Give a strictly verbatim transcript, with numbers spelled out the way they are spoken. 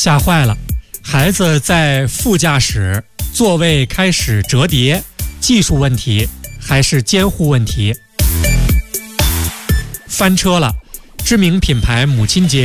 吓坏了，孩子在副驾驶座位开始折叠，技术问题还是监护问题？翻车了，知名品牌母亲节